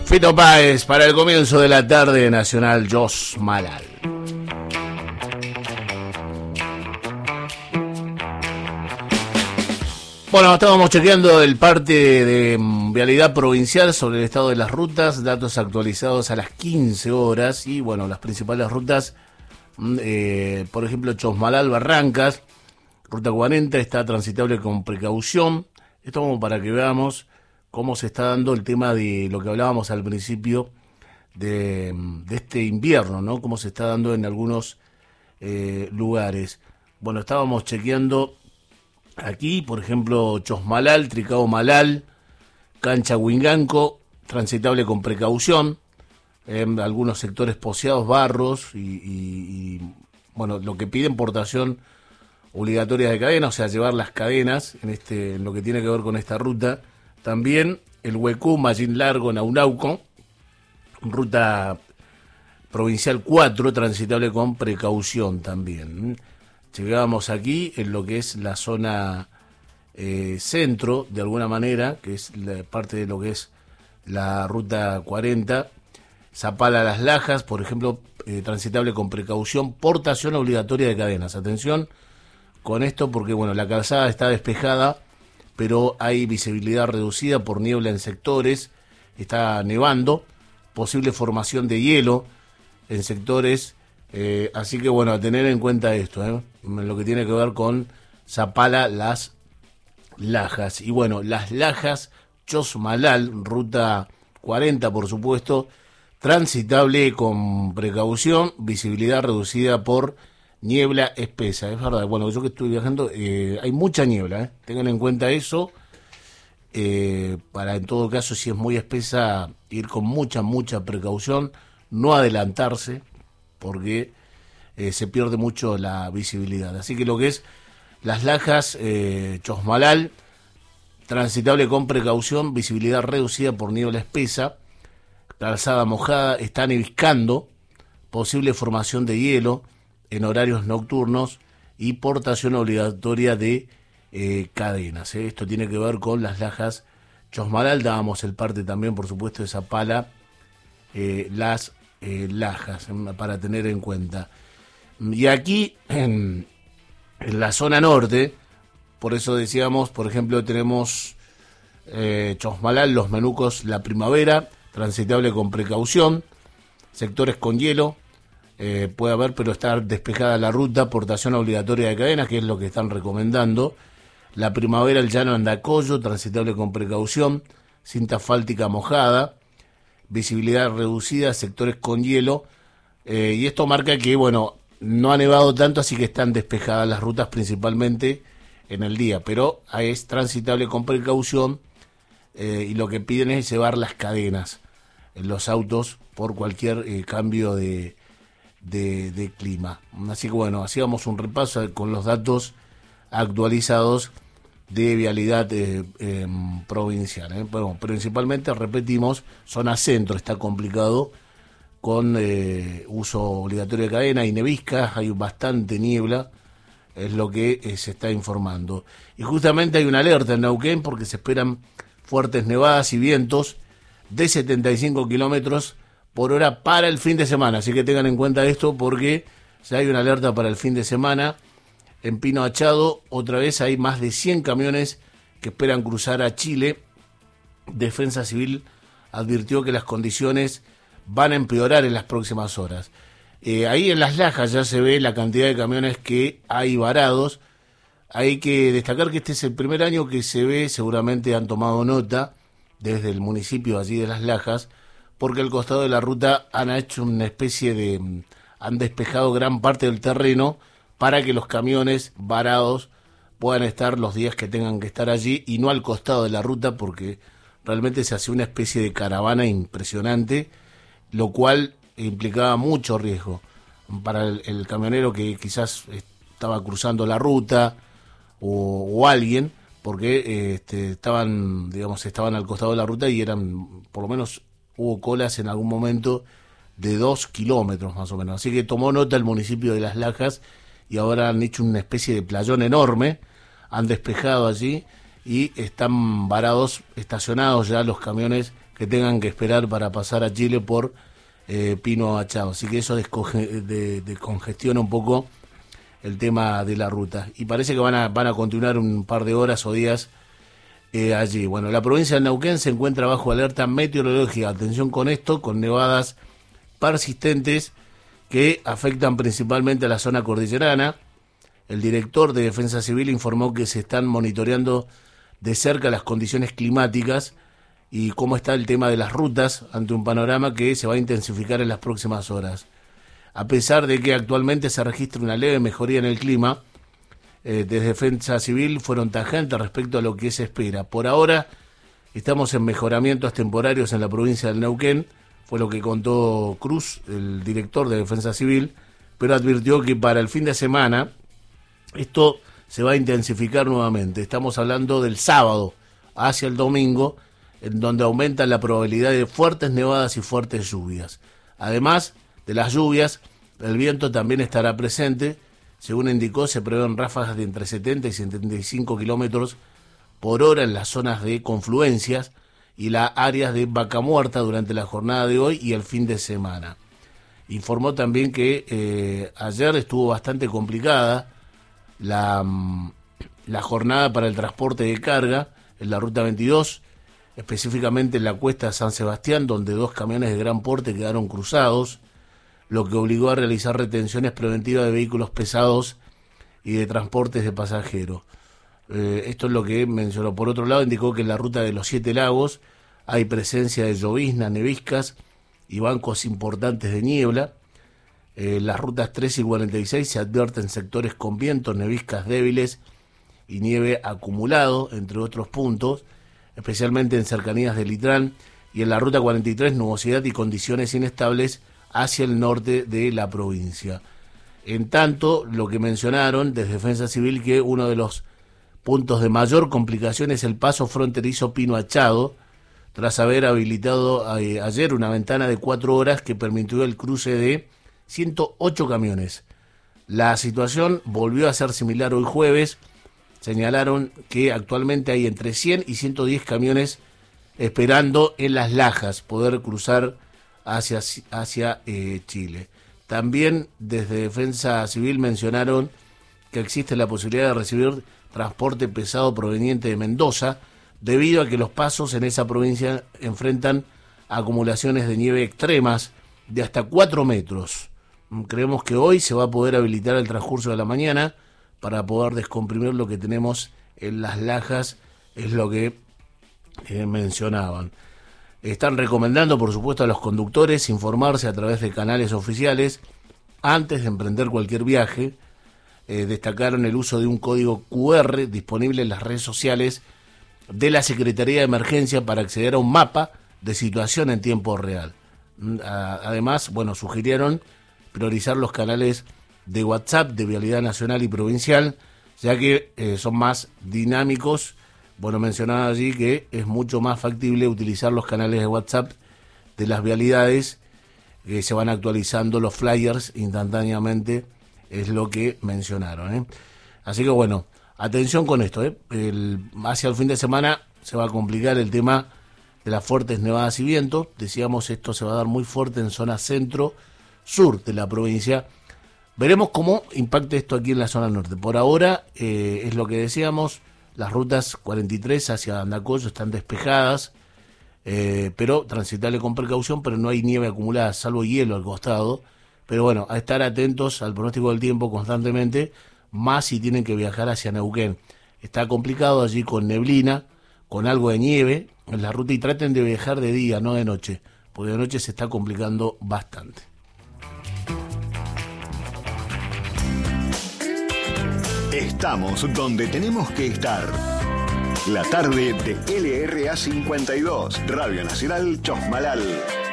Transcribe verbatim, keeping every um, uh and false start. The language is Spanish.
Fito Páez para el comienzo de la tarde nacional Jos Malal. Bueno, estábamos chequeando el parte de vialidad provincial sobre el estado de las rutas, datos actualizados a las quince horas y bueno, las principales rutas, eh, por ejemplo, Chosmalal Barrancas, ruta cuarenta está transitable con precaución. Esto como para que veamos cómo se está dando el tema de lo que hablábamos al principio de, de este invierno, ¿no? Cómo se está dando en algunos eh, lugares. Bueno, estábamos chequeando aquí, por ejemplo, Chosmalal, Tricao Malal, Cancha Huinganco, transitable con precaución, en algunos sectores poseados, barros y, y, y bueno, lo que piden portación obligatoria de cadena, o sea, llevar las cadenas en este en lo que tiene que ver con esta ruta. También el Huecú, Mallín Largo, Naunauco, ruta provincial cuatro, transitable con precaución también. Llegamos aquí en lo que es la zona eh, centro, de alguna manera, que es la parte de lo que es la ruta cuarenta, Zapala Las Lajas, por ejemplo, eh, transitable con precaución, portación obligatoria de cadenas. Atención con esto porque, bueno, la calzada está despejada, pero hay visibilidad reducida por niebla en sectores, está nevando, posible formación de hielo en sectores, eh, así que bueno, a tener en cuenta esto, ¿eh? Lo que tiene que ver con Zapala Las Lajas. Y bueno, Las Lajas, Chosmalal, ruta cuarenta por supuesto, transitable con precaución, visibilidad reducida por niebla espesa, es verdad. Bueno, yo que estoy viajando, eh, hay mucha niebla, ¿eh? Tengan en cuenta eso, eh, para en todo caso, si es muy espesa, ir con mucha, mucha precaución, no adelantarse, porque eh, se pierde mucho la visibilidad. Así que lo que es Las Lajas, eh, Chosmalal, transitable con precaución, visibilidad reducida por niebla espesa, calzada mojada, está neviscando, posible formación de hielo en horarios nocturnos y portación obligatoria de eh, cadenas. ¿eh? Esto tiene que ver con Las Lajas, Chosmalal. Dábamos el parte también, por supuesto, de Zapala, eh, Las eh, Lajas, eh, para tener en cuenta. Y aquí, en, en la zona norte, por eso decíamos, por ejemplo, tenemos eh, Chosmalal, Los Menucos, La Primavera, transitable con precaución, sectores con hielo, Eh, puede haber, pero está despejada la ruta, portación obligatoria de cadenas, que es lo que están recomendando. La Primavera, el Llano Andacollo, transitable con precaución, cinta asfáltica mojada, visibilidad reducida, sectores con hielo, eh, y esto marca que, bueno, no ha nevado tanto, así que están despejadas las rutas principalmente en el día, pero es transitable con precaución, eh, y lo que piden es llevar las cadenas en los autos por cualquier eh, cambio de De, de clima. Así que bueno, hacíamos un repaso con los datos actualizados de vialidad eh, eh, provincial. ¿eh? Bueno, principalmente, repetimos, zona centro está complicado con eh, uso obligatorio de cadena y neviscas, hay bastante niebla, es lo que eh, se está informando. Y justamente hay una alerta en Neuquén porque se esperan fuertes nevadas y vientos de setenta y cinco kilómetros por hora para el fin de semana, así que tengan en cuenta esto porque ya hay una alerta para el fin de semana. En Pino Achado, otra vez hay más de cien camiones que esperan cruzar a Chile. Defensa Civil advirtió que las condiciones van a empeorar en las próximas horas. Eh, ahí en Las Lajas ya se ve la cantidad de camiones que hay varados. Hay que destacar que este es el primer año que se ve, seguramente han tomado nota desde el municipio allí de Las Lajas, porque al costado de la ruta han hecho una especie de... han despejado gran parte del terreno para que los camiones varados puedan estar los días que tengan que estar allí y no al costado de la ruta, porque realmente se hacía una especie de caravana impresionante, lo cual implicaba mucho riesgo para el, el camionero que quizás estaba cruzando la ruta o, o alguien, porque eh, este, estaban, digamos, estaban al costado de la ruta y eran, por lo menos, hubo colas en algún momento de dos kilómetros más o menos. Así que tomó nota el municipio de Las Lajas y ahora han hecho una especie de playón enorme, han despejado allí y están varados, estacionados ya los camiones que tengan que esperar para pasar a Chile por eh, Pino Achado. Así que eso descoge, de, descongestiona un poco el tema de la ruta. Y parece que van a, van a continuar un par de horas o días eh, allí. Bueno, la provincia de Neuquén se encuentra bajo alerta meteorológica. Atención con esto, con nevadas persistentes que afectan principalmente a la zona cordillerana. El director de Defensa Civil informó que se están monitoreando de cerca las condiciones climáticas y cómo está el tema de las rutas ante un panorama que se va a intensificar en las próximas horas. A pesar de que actualmente se registra una leve mejoría en el clima, eh, desde Defensa Civil fueron tajantes respecto a lo que se espera. Por ahora estamos en mejoramientos temporarios en la provincia del Neuquén, fue lo que contó Cruz, el director de Defensa Civil, pero advirtió que para el fin de semana esto se va a intensificar nuevamente. Estamos hablando del sábado hacia el domingo, en donde aumenta la probabilidad de fuertes nevadas y fuertes lluvias. Además de las lluvias, el viento también estará presente. Según indicó, se prevén ráfagas de entre setenta y setenta y cinco kilómetros por hora en las zonas de confluencias y las áreas de Vaca Muerta durante la jornada de hoy y el fin de semana. Informó también que eh, ayer estuvo bastante complicada la, la jornada para el transporte de carga en la ruta veintidós, específicamente en la cuesta de San Sebastián, donde dos camiones de gran porte quedaron cruzados, lo que obligó a realizar retenciones preventivas de vehículos pesados y de transportes de pasajeros. Eh, esto es lo que mencionó. Por otro lado, indicó que en la ruta de los Siete Lagos hay presencia de lloviznas, neviscas y bancos importantes de niebla. En eh, las rutas tres y cuarenta y seis se advierten sectores con vientos, neviscas débiles y nieve acumulado, entre otros puntos, especialmente en cercanías de Litrán, y en la ruta cuarenta y tres nubosidad y condiciones inestables hacia el norte de la provincia. En tanto, lo que mencionaron desde Defensa Civil, que uno de los puntos de mayor complicación es el paso fronterizo Pino Achado, tras haber habilitado eh, ayer una ventana de cuatro horas que permitió el cruce de ciento ocho camiones. La situación volvió a ser similar hoy jueves. Señalaron que actualmente hay entre cien y ciento diez camiones esperando en Las Lajas poder cruzar hacia, hacia eh, Chile. También desde Defensa Civil mencionaron que existe la posibilidad de recibir transporte pesado proveniente de Mendoza, debido a que los pasos en esa provincia enfrentan acumulaciones de nieve extremas de hasta cuatro metros. Creemos que hoy se va a poder habilitar el transcurso de la mañana para poder descomprimir lo que tenemos en Las Lajas, es lo que eh, mencionaban. Están recomendando, por supuesto, a los conductores informarse a través de canales oficiales antes de emprender cualquier viaje. Eh, destacaron el uso de un código cu erre disponible en las redes sociales de la Secretaría de Emergencia para acceder a un mapa de situación en tiempo real. Además, bueno, sugirieron priorizar los canales de WhatsApp de Vialidad Nacional y Provincial, ya que eh, son más dinámicos. Bueno, mencionaba allí que es mucho más factible utilizar los canales de WhatsApp de las vialidades, que se van actualizando los flyers instantáneamente, es lo que mencionaron, ¿eh? Así que bueno, atención con esto, ¿eh? El, hacia el fin de semana se va a complicar el tema de las fuertes nevadas y vientos. Decíamos, esto se va a dar muy fuerte en zona centro-sur de la provincia. Veremos cómo impacta esto aquí en la zona norte. Por ahora, eh, es lo que decíamos, las rutas cuarenta y tres hacia Andacollo están despejadas, eh, pero transitable con precaución, pero no hay nieve acumulada, salvo hielo al costado. Pero bueno, a estar atentos al pronóstico del tiempo constantemente, más si tienen que viajar hacia Neuquén. Está complicado allí con neblina, con algo de nieve en la ruta, y traten de viajar de día, no de noche, porque de noche se está complicando bastante. Estamos donde tenemos que estar. La tarde de L R A cincuenta y dos, Radio Nacional Chosmalal.